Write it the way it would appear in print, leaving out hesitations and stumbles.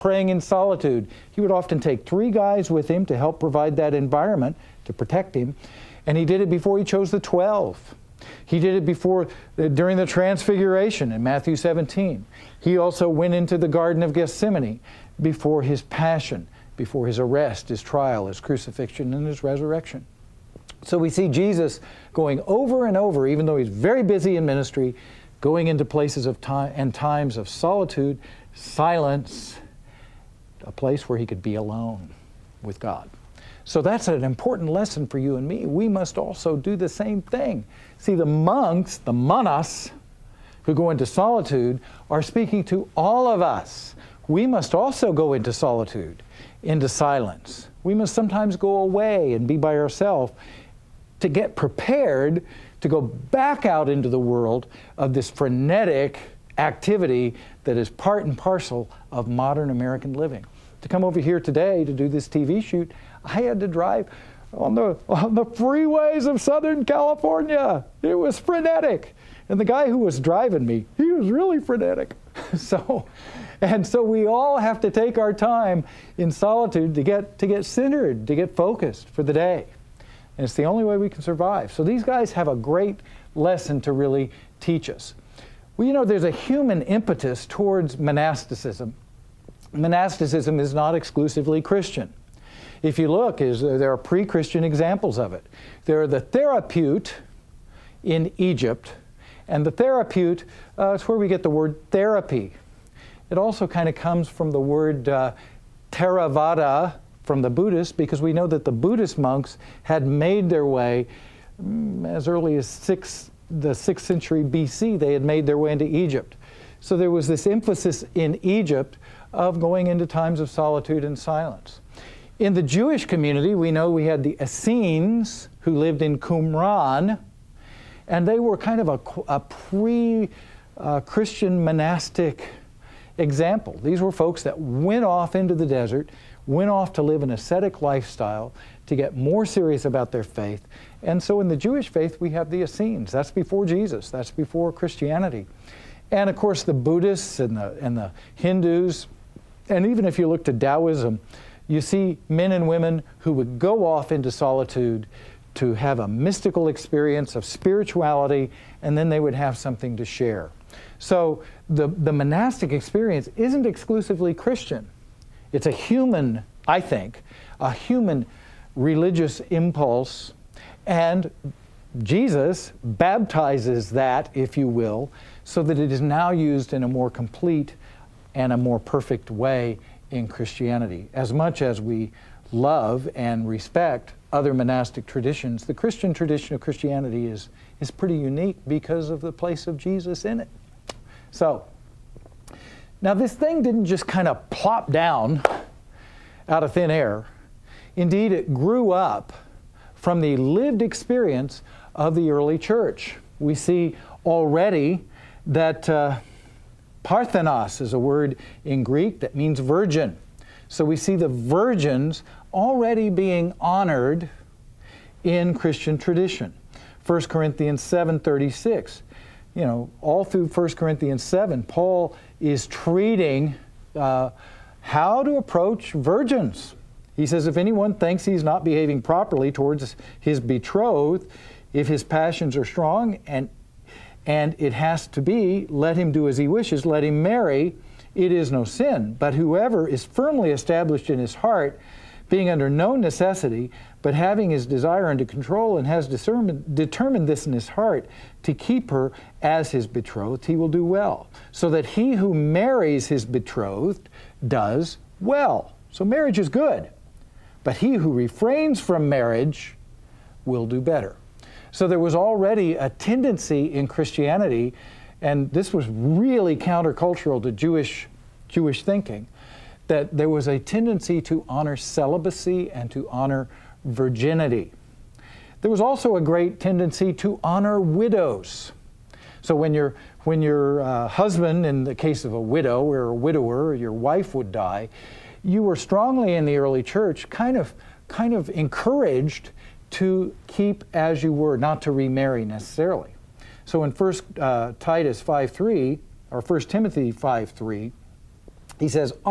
praying in solitude. He would often take 3 guys with him to help provide that environment to protect him. And he did it before he chose the 12. He did it during the Transfiguration in Matthew 17. He also went into the Garden of Gethsemane before his passion, before his arrest, his trial, his crucifixion, and his resurrection. So we see Jesus going over and over, even though he's very busy in ministry, going into places of time and times of solitude, silence, a place where he could be alone with God. So that's an important lesson for you and me. We must also do the same thing. See, the monks, the monas, who go into solitude are speaking to all of us. We must also go into solitude, into silence. We must sometimes go away and be by ourselves to get prepared to go back out into the world of this frenetic activity that is part and parcel of modern American living. To come over here today to do this TV shoot, I had to drive on the freeways of Southern California. It was frenetic. And the guy who was driving me, he was really frenetic. So we all have to take our time in solitude to get centered, to get focused for the day. And it's the only way we can survive. So these guys have a great lesson to really teach us. Well, you know, there's a human impetus towards monasticism. Monasticism is not exclusively Christian. If you look, there are pre-Christian examples of it. There are the therapeut in Egypt, and the therapeut, it's where we get the word therapy. It also kind of comes from the word Theravada from the Buddhists, because we know that the Buddhist monks had made their way as early as the 6th century BC. They had made their way into Egypt. So there was this emphasis in Egypt of going into times of solitude and silence. In the Jewish community, we know we had the Essenes who lived in Qumran, and they were kind of a pre-Christian monastic example. These were folks that went off into the desert, went off to live an ascetic lifestyle, to get more serious about their faith. And so in the Jewish faith, we have the Essenes. That's before Jesus. That's before Christianity. And of course, the Buddhists and the Hindus, and even if you look to Taoism, you see men and women who would go off into solitude to have a mystical experience of spirituality, and then they would have something to share. So the monastic experience isn't exclusively Christian. It's a human, I think, a human religious impulse, and Jesus baptizes that, if you will, so that it is now used in a more complete and a more perfect way in Christianity. As much as we love and respect other monastic traditions, the Christian tradition of Christianity is pretty unique because of the place of Jesus in it. So, now this thing didn't just kind of plop down out of thin air. Indeed, it grew up from the lived experience of the early church. We see already that Parthenos is a word in Greek that means virgin. So we see the virgins already being honored in Christian tradition. 1 Corinthians 7:36. You know, all through 1 Corinthians 7, Paul is treating how to approach virgins. He says, if anyone thinks he's not behaving properly towards his betrothed, if his passions are strong, and it has to be, let him do as he wishes, let him marry, it is no sin. But whoever is firmly established in his heart, being under no necessity, but having his desire under control, and has determined this in his heart, to keep her as his betrothed, he will do well. So that he who marries his betrothed does well. So marriage is good. But he who refrains from marriage will do better. So there was already a tendency in Christianity, and this was really countercultural to Jewish thinking, that there was a tendency to honor celibacy and to honor virginity. There was also a great tendency to honor widows. So when your husband, in the case of a widow or a widower, or your wife would die, you were strongly in the early church kind of encouraged to keep as you were, not to remarry necessarily. So in 1 Titus 5:3, or 1 Timothy 5:3, he says,